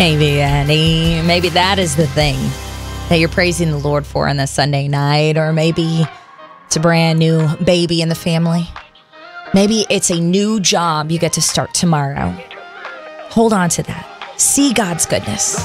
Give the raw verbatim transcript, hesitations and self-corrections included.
Maybe, Annie. Maybe that is the thing that you're praising the Lord for on this Sunday night, or maybe it's a brand new baby in the family. Maybe it's a new job you get to start tomorrow. Hold on to that. See God's goodness.